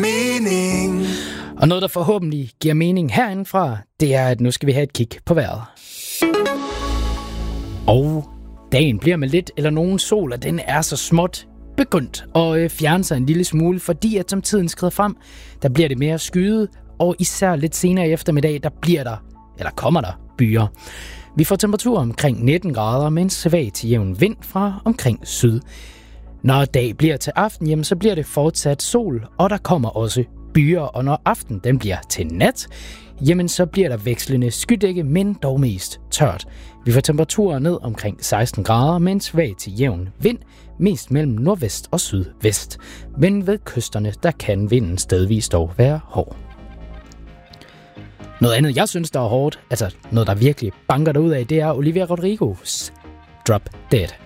mening. Og noget, der forhåbentlig giver mening herindefra, det er, at nu skal vi have et kig på vejret. Og dagen bliver med lidt eller nogen sol, og den er så småt begyndt at fjerne sig en lille smule, fordi at som tiden skrider frem, der bliver det mere skyet, og især lidt senere i eftermiddag, kommer der byer. Vi får temperaturer omkring 19 grader med en svag til jævn vind fra omkring syd. Når dag bliver til aften, jamen, så bliver det fortsat sol, og der kommer også byer, og når aften den bliver til nat, jamen så bliver der vekslende skydække, men dog mest tørt. Vi får temperaturer ned omkring 16 grader med en svag til jævn vind, mest mellem nordvest og sydvest. Men ved kysterne, der kan vinden stedvis dog være hård. Noget andet, jeg synes, der er hårdt, altså noget, der virkelig banker derud af, det er Olivia Rodrigos Drop Dead.